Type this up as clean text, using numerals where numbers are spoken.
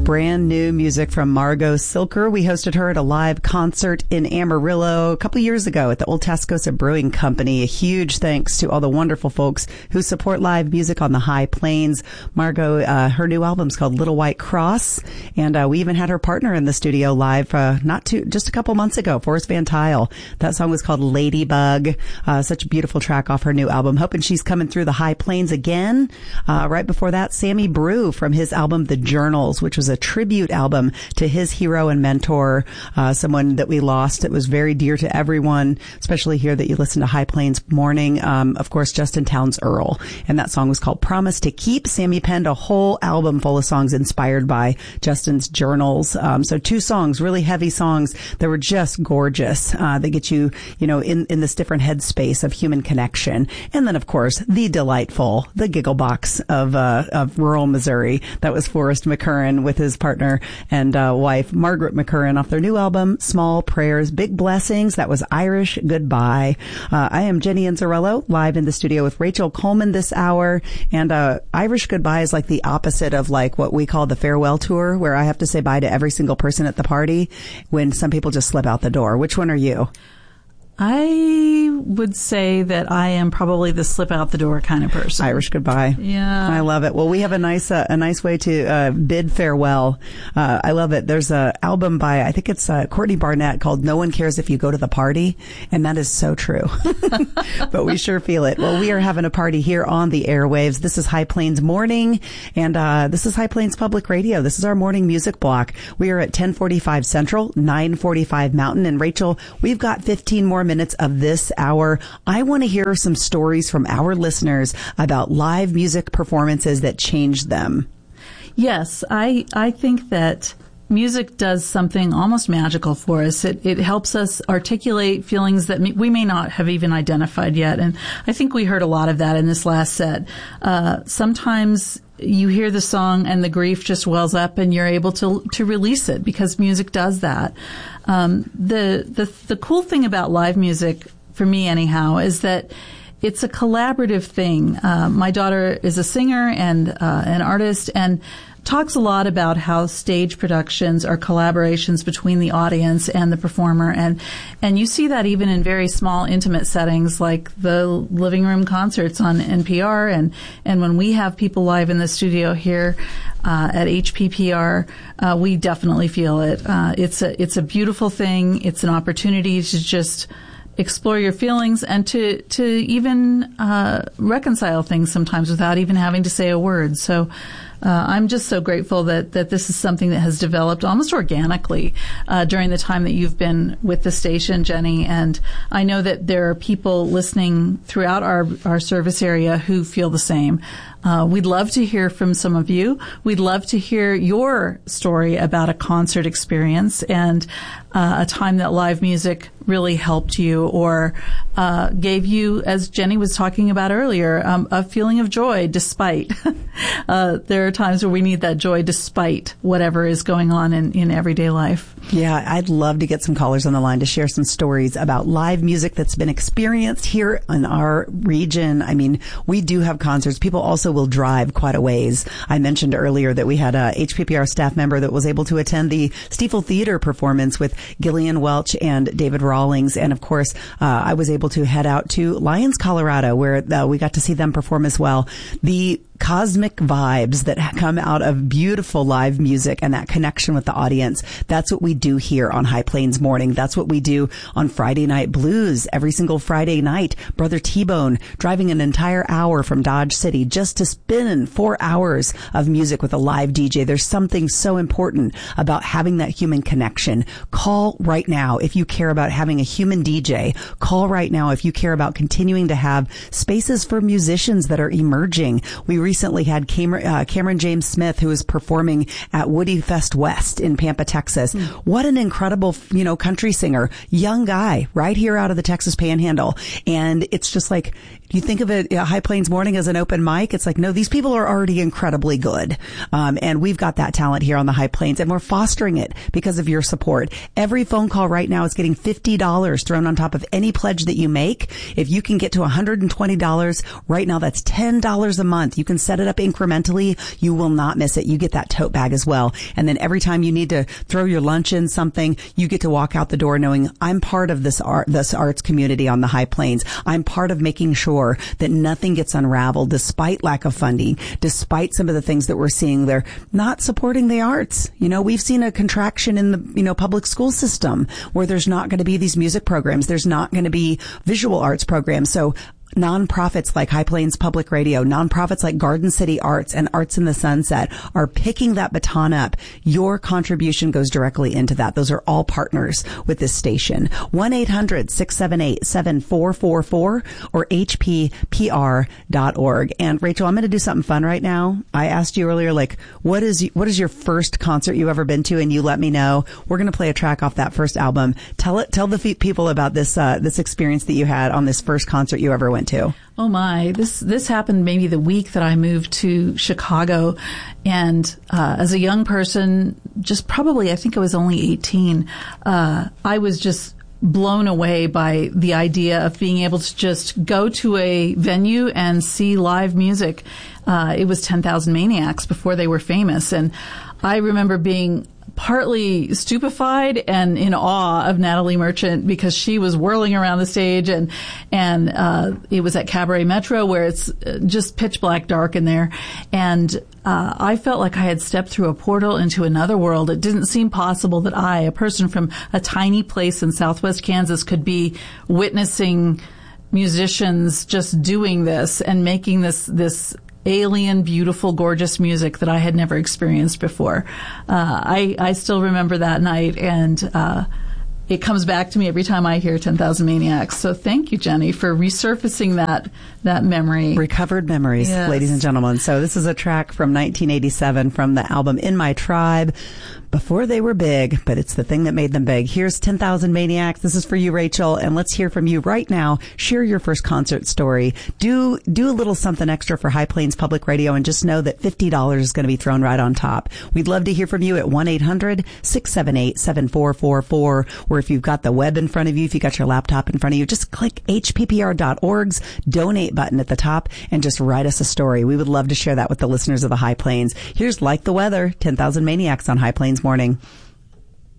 Brand new music from Margot Silker. We hosted her at a live concert in Amarillo a couple years ago at the Old Tascosa Brewing Company. A huge thanks to all the wonderful folks who support live music on the High Plains. Margot, her new album's called Little White Cross, and we even had her partner in the studio live just a couple months ago, Forrest Van Tile. That song was called Ladybug. Such a beautiful track off her new album. Hoping she's coming through the High Plains again. Right before that, Sammy Brew from his album The Journals, which was a tribute album to his hero and mentor, someone that we lost. It was very dear to everyone, especially here that you listen to High Plains Morning. Of course, Justin Townes Earl. And that song was called Promise to Keep. Sammy penned a whole album full of songs inspired by Justin's journals. So 2 songs, really heavy songs that were just gorgeous. They get you, in this different headspace of human connection. And then, of course, the delightful, the giggle box of rural Missouri. That was Forrest McCurran with his partner and wife, Margaret McCurran, off their new album, Small Prayers, Big Blessings. That was Irish Goodbye. I am Jenny Inzarello, live in the studio with Rachel Coleman this hour. And Irish Goodbye is like the opposite of like what we call the farewell tour, where I have to say bye to every single person at the party when some people just slip out the door. Which one are you? I would say that I am probably the slip out the door kind of person. Irish Goodbye. Yeah. I love it. Well, we have a nice way to bid farewell. I love it. There's a album by, I think it's Courtney Barnett, called No One Cares If You Go to the Party. And that is so true. But we sure feel it. Well, we are having a party here on the airwaves. This is High Plains Morning, and this is High Plains Public Radio. This is our morning music block. We are at 10:45 Central, 9:45 Mountain. And Rachel, we've got 15 more minutes of this hour. I want to hear some stories from our listeners about live music performances that changed them. Yes, I think that music does something almost magical for us. It helps us articulate feelings that we may not have even identified yet. And I think we heard a lot of that in this last set. Sometimes you hear the song and the grief just wells up and you're able to release it because music does that. The cool thing about live music, for me anyhow, is that it's a collaborative thing. My daughter is a singer and an artist and talks a lot about how stage productions are collaborations between the audience and the performer, and you see that even in very small, intimate settings like the living room concerts on NPR, and when we have people live in the studio here at HPPR, we definitely feel it. It's a beautiful thing. It's an opportunity to just explore your feelings and to even reconcile things sometimes without even having to say a word. So I'm just so grateful that this is something that has developed almost organically during the time that you've been with the station, Jenny. And I know that there are people listening throughout our service area who feel the same. We'd love to hear from some of you. We'd love to hear your story about a concert experience and a time that live music really helped you or gave you, as Jenny was talking about earlier, a feeling of joy despite. There are times where we need that joy despite whatever is going on in everyday life. Yeah, I'd love to get some callers on the line to share some stories about live music that's been experienced here in our region. I mean, we do have concerts. People also will drive quite a ways. I mentioned earlier that we had a HPPR staff member that was able to attend the Stiefel Theater performance with Gillian Welch and David Rawlings. And of course, I was able to head out to Lyons, Colorado, where we got to see them perform as well. The cosmic vibes that come out of beautiful live music and that connection with the audience. That's what we do here on High Plains Morning. That's what we do on Friday Night Blues. Every single Friday night, Brother T-Bone driving an entire hour from Dodge City just to spin 4 hours of music with a live DJ. There's something so important about having that human connection. Call right now if you care about having a human DJ. Call right now if you care about continuing to have spaces for musicians that are emerging. We recently had Cameron James Smith, who is performing at Woody Fest West in Pampa, Texas. What an incredible, country singer, young guy right here out of the Texas Panhandle. And it's just like, You think of it, High Plains Morning as an open mic. It's like, no, these people are already incredibly good. And we've got that talent here on the High Plains, and we're fostering it because of your support. Every phone call right now is getting $50 thrown on top of any pledge that you make. If you can get to $120 right now, that's $10 a month. You can set it up incrementally. You will not miss it. You get that tote bag as well. And then every time you need to throw your lunch in something, you get to walk out the door knowing I'm part of this arts community on the High Plains. I'm part of making sure that nothing gets unraveled despite lack of funding, despite some of the things that we're seeing. They're not supporting the arts. We've seen a contraction in the, public school system where there's not going to be these music programs. There's not going to be visual arts programs. So nonprofits like High Plains Public Radio, nonprofits like Garden City Arts and Arts in the Sunset are picking that baton up. Your contribution goes directly into that. Those are all partners with this station. 1-800-678-7444 or hppr.org. And Rachel, I'm going to do something fun right now. I asked you earlier, what is your first concert you ever been to? And you let me know. We're going to play a track off that first album. Tell the people about this experience that you had on this first concert you ever went to. Oh my, this happened maybe the week that I moved to Chicago. And as a young person, just probably, I think I was only 18, I was just blown away by the idea of being able to just go to a venue and see live music. It was 10,000 Maniacs before they were famous. And I remember being partly stupefied and in awe of Natalie Merchant because she was whirling around the stage, and it was at Cabaret Metro where it's just pitch black dark in there. And I felt like I had stepped through a portal into another world. It didn't seem possible that I, a person from a tiny place in southwest Kansas, could be witnessing musicians just doing this and making this alien, beautiful, gorgeous music that I had never experienced before. I still remember that night, and it comes back to me every time I hear 10,000 Maniacs. So thank you, Jenny, for resurfacing that memory. Recovered memories, yes. Ladies and gentlemen. So this is a track from 1987 from the album In My Tribe. Before they were big, but it's the thing that made them big. Here's 10,000 Maniacs. This is for you, Rachel, and let's hear from you right now. Share your first concert story. Do a little something extra for High Plains Public Radio, and just know that $50 is going to be thrown right on top. We'd love to hear from you at 1-800-678-7444, or if you've got the web in front of you, if you got your laptop in front of you, just click hppr.org's donate button at the top and just write us a story. We would love to share that with the listeners of the High Plains. Here's Like the Weather, 10,000 Maniacs on High Plains Morning.